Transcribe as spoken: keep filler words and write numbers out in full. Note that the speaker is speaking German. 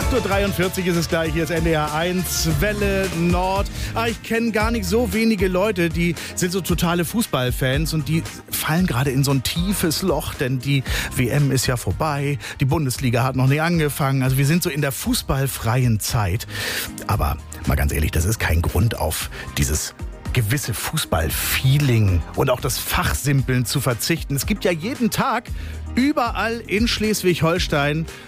acht Uhr dreiundvierzig ist es gleich, hier ist N D R eins, Welle Nord. Ah, ich kenne gar nicht so wenige Leute, die sind so totale Fußballfans und die fallen gerade in so ein tiefes Loch, denn die W M ist ja vorbei, die Bundesliga hat noch nicht angefangen, also wir sind so in der fußballfreien Zeit. Aber mal ganz ehrlich, das ist kein Grund auf dieses gewisse Fußballfeeling und auch das Fachsimpeln zu verzichten. Es gibt ja jeden Tag überall in Schleswig-Holstein